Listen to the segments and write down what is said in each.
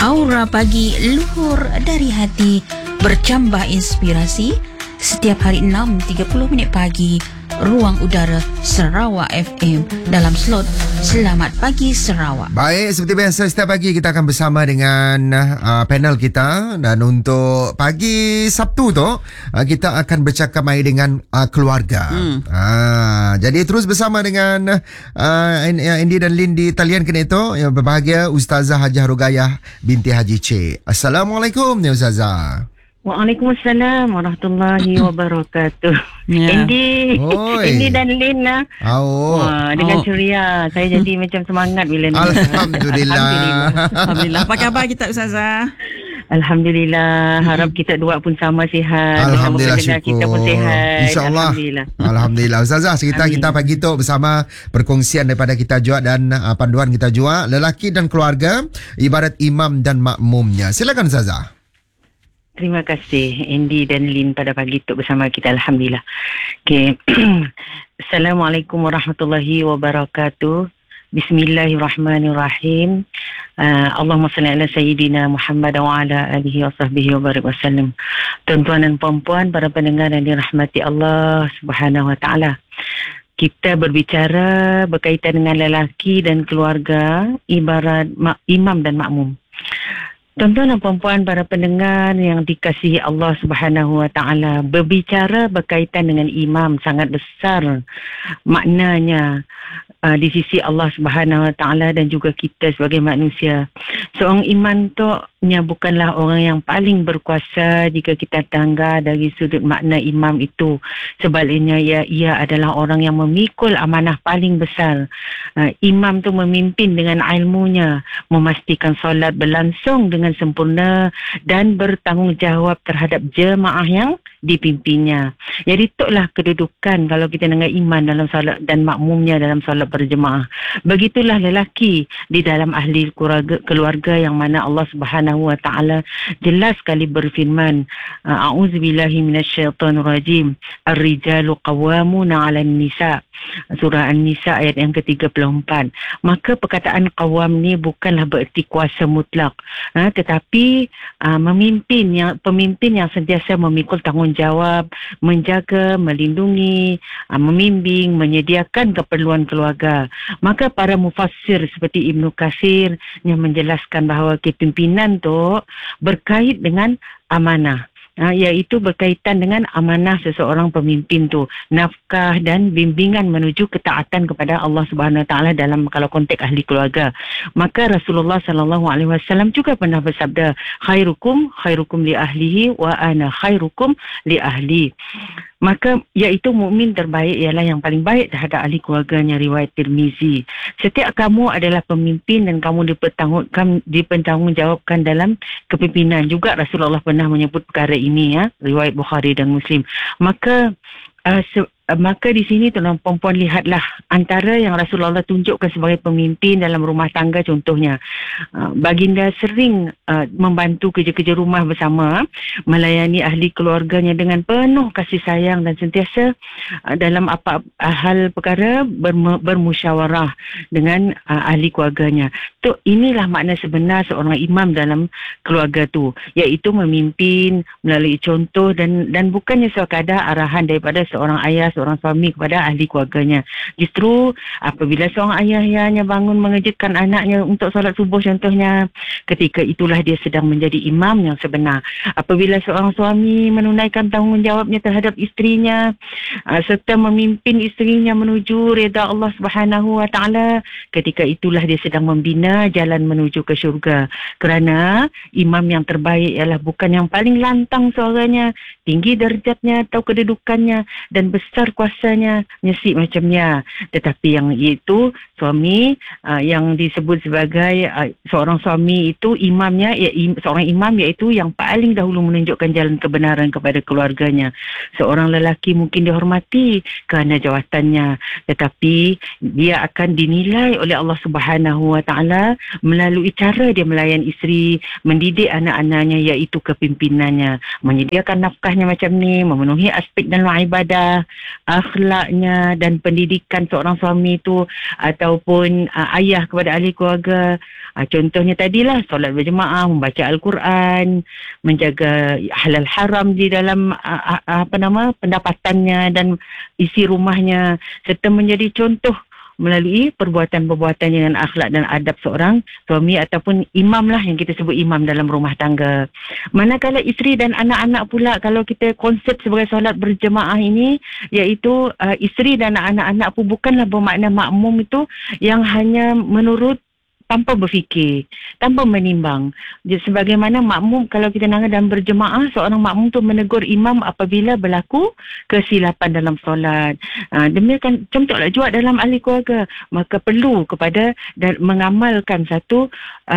Aura pagi luhur dari hati, bercambah inspirasi. Setiap hari 6.30 pagi, Ruang Udara Sarawak FM dalam slot Selamat Pagi Sarawak. Baik, seperti biasa setiap pagi kita akan bersama dengan panel kita. Dan untuk pagi Sabtu tu, kita akan bercakap mai dengan keluarga. Jadi terus bersama dengan Andy dan Lin di talian kena itu. Yang berbahagia Ustazah Hajah Rugayah binti Haji C. Assalamualaikum ya Ustazah. Waalaikumsalam warahmatullahi wabarakatuh. Andy dan Lin dengan ceria. Saya jadi macam semangat bila ni. Alhamdulillah. Alhamdulillah. Apa khabar kita Ustazah? Alhamdulillah. Harap kita dua pun sama sihat. Alhamdulillah, syukur. Kita pun sihat. InsyaAllah. Alhamdulillah. Ustazah, sekitar kita pagi tu bersama perkongsian daripada kita juga dan panduan kita juga. Lelaki dan keluarga ibarat imam dan makmumnya. Silakan Ustazah. Terima kasih Andy dan Lin pada pagi itu bersama kita. Alhamdulillah. Okay. Assalamualaikum warahmatullahi wabarakatuh. Bismillahirrahmanirrahim. Allahumma salli ala Sayyidina Muhammad wa ala alihi wa sahbihi wa barik wasallam. Tuan-tuan dan puan-puan, para pendengar yang dirahmati Allah Subhanahu wa ta'ala. Kita berbicara berkaitan dengan lelaki dan keluarga ibarat imam dan makmum. Tuan-tuan dan puan-puan, para pendengar yang dikasihi Allah Subhanahu wa ta'ala, berbicara berkaitan dengan imam sangat besar maknanya di sisi Allah Subhanahu wa ta'ala dan juga kita sebagai manusia. Seorang imam tu bukanlah orang yang paling berkuasa jika kita tangga dari sudut makna imam itu. Sebaliknya ia adalah orang yang memikul amanah paling besar. Imam tu memimpin dengan ilmunya, memastikan solat berlangsung dengan sempurna dan bertanggungjawab terhadap jemaah yang dipimpinnya. Jadi itulah kedudukan kalau kita dengan imam dalam solat dan makmumnya dalam solat berjemaah. Begitulah lelaki di dalam ahli keluarga yang mana Allah Subhanahu wa ta'ala jelas sekali berfirman, a'udzubillahi minasyaitonirrajim, ar-rijalu qawwamuna 'alan nisa. Surah An-Nisa ayat yang ke-34. Maka perkataan qawam ni bukanlah bererti kuasa mutlak, tetapi pemimpin yang sentiasa memikul tanggungjawab, menjaga, melindungi, membimbing, menyediakan keperluan keluarga. Maka para mufassir seperti Ibnu Katsir yang menjelaskan bahawa kepimpinan tu berkait dengan amanah. Iaitu berkaitan dengan amanah seseorang pemimpin tu, nafkah dan bimbingan menuju ketaatan kepada Allah Subhanahu Wa Taala dalam kalau konteks ahli keluarga. Maka Rasulullah sallallahu alaihi wasallam juga pernah bersabda, khairukum li ahlihi wa ana khairukum li ahli. Maka iaitu mukmin terbaik ialah yang paling baik terhadap ahli keluarganya, riwayat Tirmizi. Setiap kamu adalah pemimpin dan kamu dipertanggungjawabkan dalam kepimpinan. Juga Rasulullah pernah menyebut perkara ini, riwayat Bukhari dan Muslim. Maka di sini tuan-tuan perempuan lihatlah antara yang Rasulullah tunjukkan sebagai pemimpin dalam rumah tangga. Contohnya baginda sering membantu kerja-kerja rumah bersama, melayani ahli keluarganya dengan penuh kasih sayang dan sentiasa dalam apa hal perkara bermusyawarah dengan ahli keluarganya. Inilah makna sebenar seorang imam dalam keluarga tu, iaitu memimpin melalui contoh dan bukannya sekadar arahan daripada seorang ayah, seorang suami kepada ahli keluarganya. Justru apabila seorang ayah yang bangun mengejutkan anaknya untuk solat subuh contohnya, ketika itulah dia sedang menjadi imam yang sebenar. Apabila seorang suami menunaikan tanggungjawabnya terhadap isterinya serta memimpin isterinya menuju redha Allah Subhanahu Wa Taala, ketika itulah dia sedang membina jalan menuju ke syurga. Kerana imam yang terbaik ialah bukan yang paling lantang suaranya, tinggi darjatnya atau kedudukannya dan besar kuasanya, nyesik macamnya, tetapi yang iaitu suami yang disebut sebagai seorang suami itu imamnya, seorang imam iaitu yang paling dahulu menunjukkan jalan kebenaran kepada keluarganya. Seorang lelaki mungkin dihormati kerana jawatannya, tetapi dia akan dinilai oleh Allah Subhanahu Wa Taala melalui cara dia melayan isteri, mendidik anak-anaknya iaitu kepimpinannya, menyediakan nafkahnya macam ni, memenuhi aspek dalam ibadah, akhlaknya dan pendidikan seorang suami itu ataupun ayah kepada ahli keluarga. Contohnya tadilah solat berjemaah, membaca Al-Quran, menjaga halal haram di dalam pendapatannya dan isi rumahnya, serta menjadi contoh melalui perbuatan-perbuatan dengan akhlak dan adab seorang suami ataupun imam lah, yang kita sebut imam dalam rumah tangga. Manakala isteri dan anak-anak pula, kalau kita konsep sebagai solat berjemaah ini, iaitu isteri dan anak-anak pun bukanlah bermakna makmum itu yang hanya menurut tanpa berfikir, tanpa menimbang. Sebagaimana makmum, kalau kita nangan dalam berjemaah, seorang makmum tu menegur imam apabila berlaku kesilapan dalam solat. Demikian contohlah juga dalam ahli keluarga, maka perlu kepada dan mengamalkan satu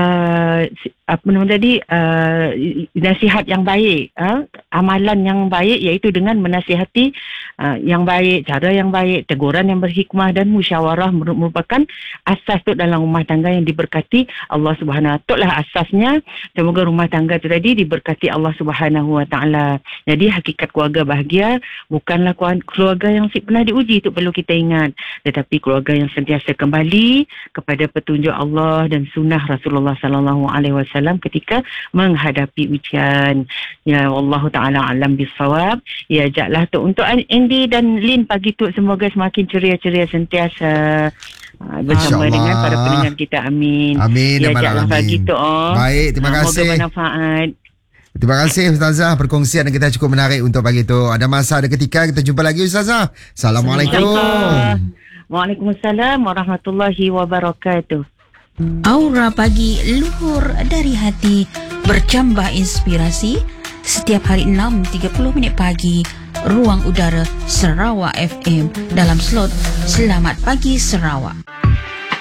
nasihat yang baik, amalan yang baik, iaitu dengan menasihati yang baik, cara yang baik, teguran yang berhikmah dan musyawarah merupakan asas tu dalam rumah tangga yang diberkati Allah Subhanahu Wa Taala. Asasnya semoga rumah tangga itu tadi diberkati Allah Subhanahu Wa Taala. Jadi hakikat keluarga bahagia bukanlah keluarga yang pernah diuji, itu perlu kita ingat, tetapi keluarga yang sentiasa kembali kepada petunjuk Allah dan sunnah Rasulullah sallallahu alaihi wasallam ketika menghadapi ujian. Ya Allah Taala alam bisawab. Ya jaklah tu untuk Andy dan Lin pagi tu, semoga semakin ceria-ceria sentiasa bersama dengan para pendengar kita. Amin. Amin. Ya jaklah pagi tu. Baik, terima kasih. Semoga bermanfaat. Terima kasih Ustazah, perkongsian kita cukup menarik untuk pagi tu. Ada masa, ada ketika kita jumpa lagi Ustazah. Assalamualaikum. Waalaikumsalam warahmatullahi wabarakatuh. Aura pagi luhur dari hati, bercambah inspirasi. Setiap hari 6.30 pagi, Ruang Udara Sarawak FM dalam slot Selamat Pagi Sarawak.